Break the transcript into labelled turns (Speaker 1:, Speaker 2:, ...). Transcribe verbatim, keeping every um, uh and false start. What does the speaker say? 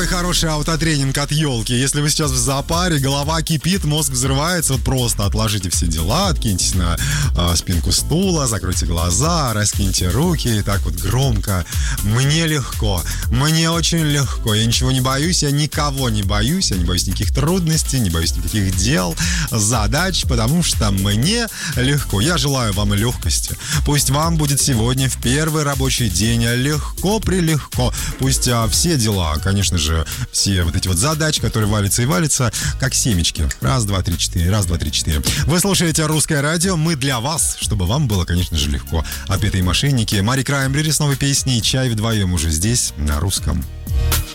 Speaker 1: Самый хороший аутотренинг от елки. Если вы сейчас в зоопаре, голова кипит, мозг взрывается, вот просто отложите все дела, откиньтесь на э, спинку стула, закройте глаза, раскиньте руки и так вот громко. Мне легко, мне очень легко. Я ничего не боюсь, я никого не боюсь, я не боюсь никаких трудностей, не боюсь никаких дел, задач, потому что мне легко. Я желаю вам легкости. Пусть вам будет сегодня в первый рабочий день легко-прилегко. Пусть а, все дела, конечно же, все вот эти вот задачи, которые валятся и валятся, как семечки. Раз, два, три, четыре. Раз, два, три, четыре. Вы слушаете «Русское радио». Мы для вас, чтобы вам было, конечно же, легко. Отпетые мошенники. Мари Краймбрери с новой песней «Чай вдвоем» уже здесь, на русском.